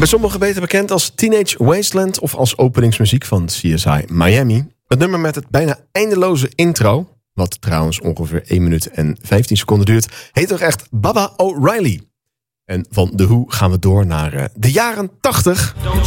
Bij sommigen beter bekend als Teenage Wasteland of als openingsmuziek van CSI Miami. Het nummer met het bijna eindeloze intro, wat trouwens ongeveer 1 minuut en 15 seconden duurt, heet toch echt Baba O'Riley. En van The Who gaan we door naar de jaren 80.